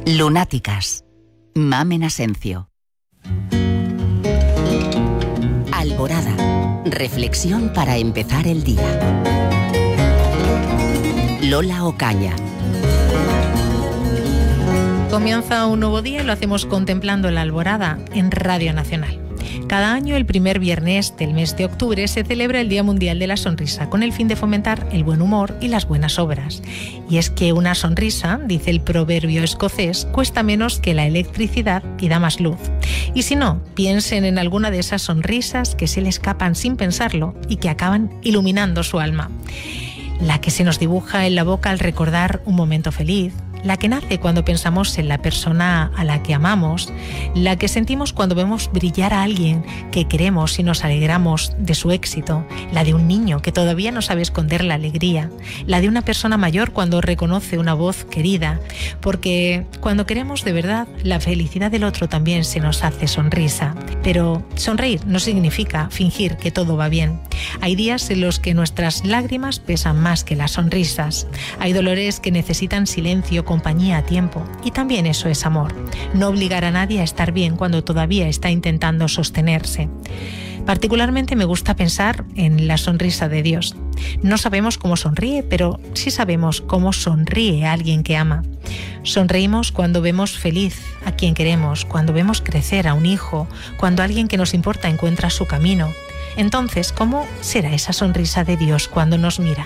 Lunáticas. Mamen Asencio. Alborada. Reflexión para empezar el día. Lola Ocaña. Comienza un nuevo día y lo hacemos contemplando la alborada en Radio Nacional. Cada año, el primer viernes del mes de octubre, se celebra el Día Mundial de la Sonrisa, con el fin de fomentar el buen humor y las buenas obras. Y es que una sonrisa, dice el proverbio escocés, cuesta menos que la electricidad y da más luz. Y si no, piensen en alguna de esas sonrisas que se le escapan sin pensarlo y que acaban iluminando su alma. La que se nos dibuja en la boca al recordar un momento feliz, la que nace cuando pensamos en la persona a la que amamos, la que sentimos cuando vemos brillar a alguien que queremos y nos alegramos de su éxito, la de un niño que todavía no sabe esconder la alegría, la de una persona mayor cuando reconoce una voz querida, porque cuando queremos de verdad, la felicidad del otro también se nos hace sonrisa. Pero sonreír no significa fingir que todo va bien. Hay días en los que nuestras lágrimas pesan más que las sonrisas. Hay dolores que necesitan silencio, compañía a tiempo, y también eso es amor. No obligar a nadie a estar bien cuando todavía está intentando sostenerse. Particularmente me gusta pensar en la sonrisa de Dios. No sabemos cómo sonríe, pero sí sabemos cómo sonríe a alguien que ama. Sonreímos cuando vemos feliz a quien queremos, cuando vemos crecer a un hijo, cuando alguien que nos importa encuentra su camino. Entonces, ¿cómo será esa sonrisa de Dios cuando nos mira?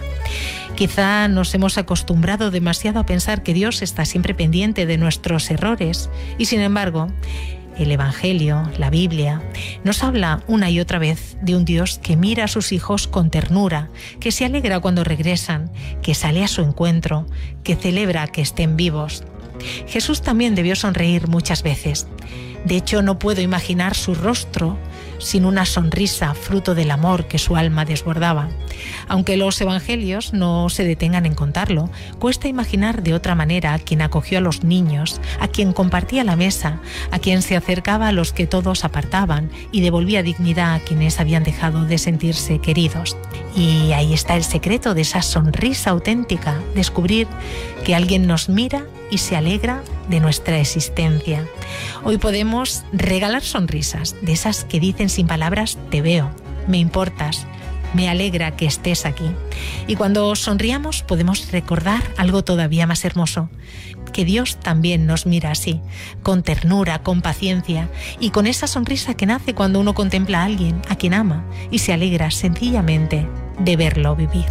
Quizá nos hemos acostumbrado demasiado a pensar que Dios está siempre pendiente de nuestros errores y, sin embargo, el Evangelio, la Biblia, nos habla una y otra vez de un Dios que mira a sus hijos con ternura, que se alegra cuando regresan, que sale a su encuentro, que celebra que estén vivos. Jesús también debió sonreír muchas veces. De hecho, no puedo imaginar su rostro sin una sonrisa fruto del amor que su alma desbordaba. Aunque los evangelios no se detengan en contarlo, cuesta imaginar de otra manera a quien acogió a los niños, a quien compartía la mesa, a quien se acercaba a los que todos apartaban y devolvía dignidad a quienes habían dejado de sentirse queridos. Y ahí está el secreto de esa sonrisa auténtica, descubrir que alguien nos mira y se alegra de nuestra existencia. Hoy podemos regalar sonrisas, de esas que dicen sin palabras: te veo, me importas, me alegra que estés aquí. Y cuando sonriamos podemos recordar algo todavía más hermoso, que Dios también nos mira así, con ternura, con paciencia y con esa sonrisa que nace cuando uno contempla a alguien a quien ama y se alegra sencillamente de verlo vivir.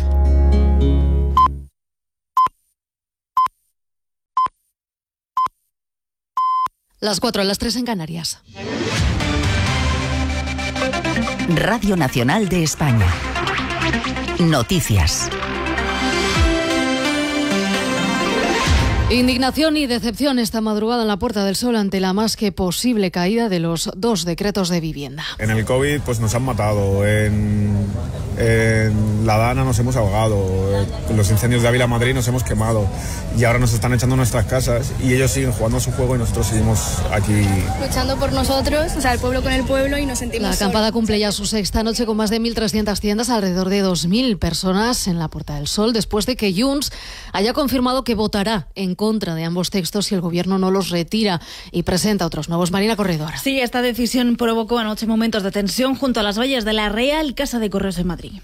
Las 4, las 3 en Canarias. Radio Nacional de España. Noticias. Indignación y decepción esta madrugada en la Puerta del Sol ante la más que posible caída de los 2 decretos de vivienda. En el COVID pues nos han matado, en la Dana nos hemos ahogado, con los incendios de Ávila Madrid nos hemos quemado y ahora nos están echando nuestras casas y ellos siguen jugando a su juego y nosotros seguimos aquí luchando por nosotros, o sea, el pueblo con el pueblo, y nos sentimos La acampada cumple ya su sexta noche con más de 1.300 tiendas, alrededor de 2.000 personas en la Puerta del Sol, después de que Junts haya confirmado que votará en contra de ambos textos si el gobierno no los retira y presenta otros nuevos. Marina Corredor. Sí, esta decisión provocó anoche momentos de tensión junto a las vallas de la Real Casa de Correos en Madrid.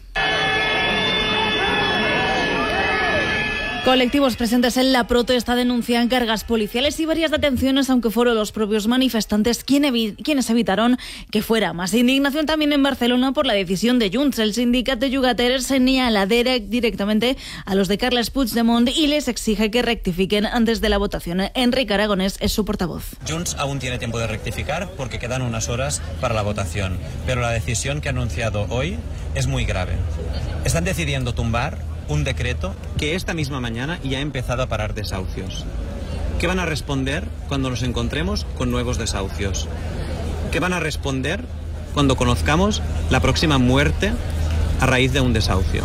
Colectivos presentes en la protesta denuncian cargas policiales y varias detenciones, aunque fueron los propios manifestantes quienes evitaron que fuera más. Indignación también en Barcelona por la decisión de Junts. El sindicato de Llogateres señala directamente a los de Carles Puigdemont y les exige que rectifiquen antes de la votación. Enrique Aragonés es su portavoz. Junts aún tiene tiempo de rectificar porque quedan unas horas para la votación, pero la decisión que ha anunciado hoy es muy grave. Están decidiendo tumbar un decreto que esta misma mañana ya ha empezado a parar desahucios. ¿Qué van a responder cuando nos encontremos con nuevos desahucios? ¿Qué van a responder cuando conozcamos la próxima muerte a raíz de un desahucio?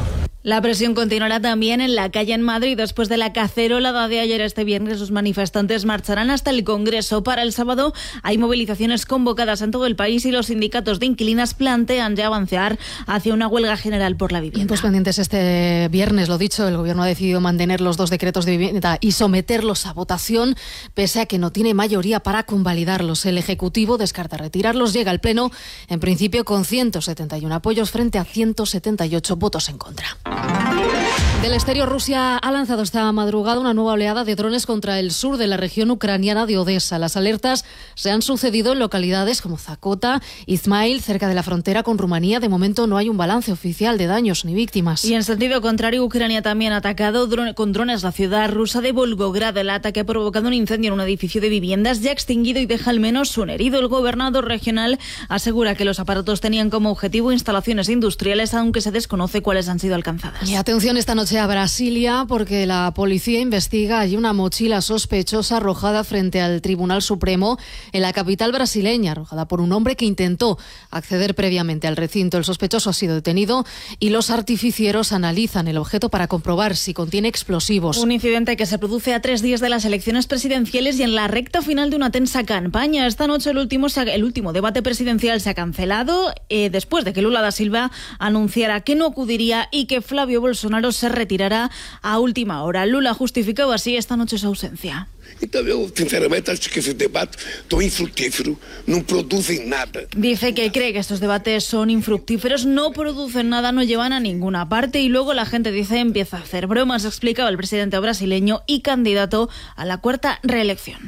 La presión continuará también en la calle en Madrid. Después de la cacerolada de ayer, este viernes, los manifestantes marcharán hasta el Congreso. Para el sábado hay movilizaciones convocadas en todo el país y los sindicatos de inquilinas plantean ya avanzar hacia una huelga general por la vivienda. Pues pendientes este viernes, lo dicho, el Gobierno ha decidido mantener los 2 decretos de vivienda y someterlos a votación, pese a que no tiene mayoría para convalidarlos. El Ejecutivo descarta retirarlos. Llega al Pleno, en principio, con 171 apoyos frente a 178 votos en contra. Del exterior, Rusia ha lanzado esta madrugada una nueva oleada de drones contra el sur de la región ucraniana de Odessa. Las alertas se han sucedido en localidades como Zakota, Izmail, cerca de la frontera con Rumanía. De momento no hay un balance oficial de daños ni víctimas. Y en sentido contrario, Ucrania también ha atacado con drones la ciudad rusa de Volgograd. El ataque ha provocado un incendio en un edificio de viviendas ya extinguido y deja al menos un herido. El gobernador regional asegura que los aparatos tenían como objetivo instalaciones industriales, aunque se desconoce cuáles han sido alcanzadas. Y atención esta noche a Brasilia, porque la policía investiga allí una mochila sospechosa arrojada frente al Tribunal Supremo en la capital brasileña, arrojada por un hombre que intentó acceder previamente al recinto. El sospechoso ha sido detenido y los artificieros analizan el objeto para comprobar si contiene explosivos. Un incidente que se produce a 3 días de las elecciones presidenciales y en la recta final de una tensa campaña. Esta noche el último debate presidencial se ha cancelado después de que Lula da Silva anunciara que no acudiría y que Flavio Bolsonaro se retirará a última hora. Lula justificaba así esta noche su ausencia. Então eu, sinceramente, acho que ese debate tão infructífero no producen nada. Dice que cree que estos debates son infructíferos, no producen nada, no llevan a ninguna parte y luego la gente dice empieza a hacer bromas, explicaba el presidente brasileño y candidato a la 4ª reelección.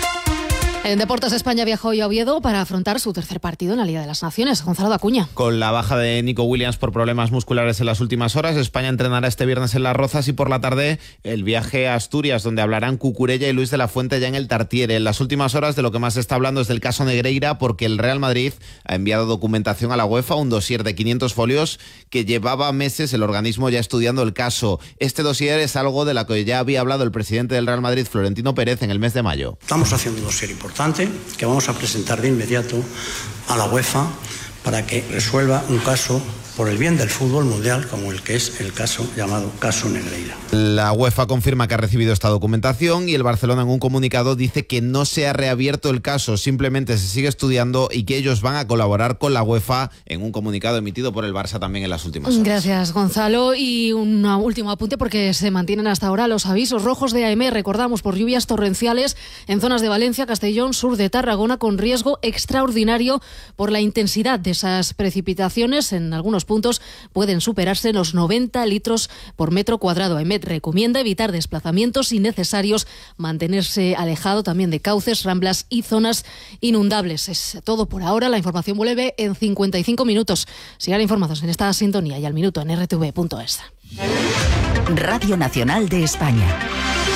En Deportes, España viajó hoy a Oviedo para afrontar su tercer partido en la Liga de las Naciones. Gonzalo Dacuña. Con la baja de Nico Williams por problemas musculares en las últimas horas, España entrenará este viernes en Las Rozas y por la tarde el viaje a Asturias, donde hablarán Cucurella y Luis de la Fuente ya en el Tartiere. En las últimas horas de lo que más se está hablando es del caso Negreira, porque el Real Madrid ha enviado documentación a la UEFA, un dossier de 500 folios que llevaba meses el organismo ya estudiando el caso. Este dossier es algo de lo que ya había hablado el presidente del Real Madrid, Florentino Pérez, en el mes de mayo. Estamos haciendo un dossier importante que vamos a presentar de inmediato a la UEFA para que resuelva un caso por el bien del fútbol mundial, como el que es el caso llamado caso Negreira. La UEFA confirma que ha recibido esta documentación y el Barcelona en un comunicado dice que no se ha reabierto el caso, simplemente se sigue estudiando y que ellos van a colaborar con la UEFA en un comunicado emitido por el Barça también en las últimas horas. Gracias, Gonzalo. Y un último apunte, porque se mantienen hasta ahora los avisos rojos de AEMET, recordamos, por lluvias torrenciales en zonas de Valencia, Castellón, sur de Tarragona, con riesgo extraordinario por la intensidad de esas precipitaciones. En algunos puntos pueden superarse los 90 litros por metro cuadrado. AEMET recomienda evitar desplazamientos innecesarios, mantenerse alejado también de cauces, ramblas y zonas inundables. Es todo por ahora. La información vuelve en 55 minutos. Sigan informados en esta sintonía y al minuto en rtv.es. Radio Nacional de España.